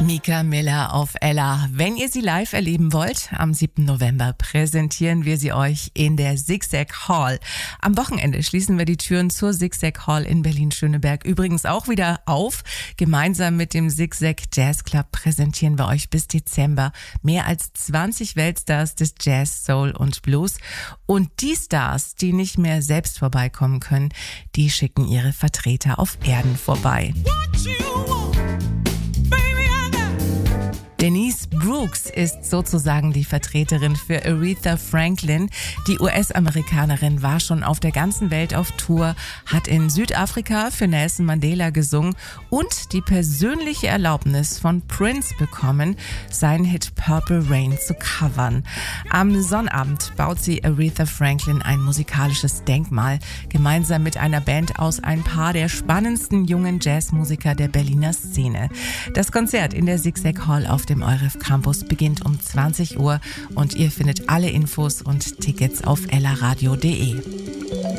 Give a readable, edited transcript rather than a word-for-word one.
Mika Miller auf Ella. Wenn ihr sie live erleben wollt, am 7. November präsentieren wir sie euch in der Zigzag Hall. Am Wochenende schließen wir die Türen zur Zigzag Hall in Berlin-Schöneberg übrigens auch wieder auf. Gemeinsam mit dem Zigzag Jazz Club präsentieren wir euch bis Dezember mehr als 20 Weltstars des Jazz, Soul und Blues. Und die Stars, die nicht mehr selbst vorbeikommen können, die schicken ihre Vertreter auf Erden vorbei. Denise Brooks ist sozusagen die Vertreterin für Aretha Franklin. Die US-Amerikanerin war schon auf der ganzen Welt auf Tour, hat in Südafrika für Nelson Mandela gesungen und die persönliche Erlaubnis von Prince bekommen, seinen Hit Purple Rain zu covern. Am Sonnabend baut sie Aretha Franklin ein musikalisches Denkmal, gemeinsam mit einer Band aus ein paar der spannendsten jungen Jazzmusiker der Berliner Szene. Das Konzert in der Zigzag Hall auf dem EUREF Campus beginnt um 20 Uhr und ihr findet alle Infos und Tickets auf ellaradio.de.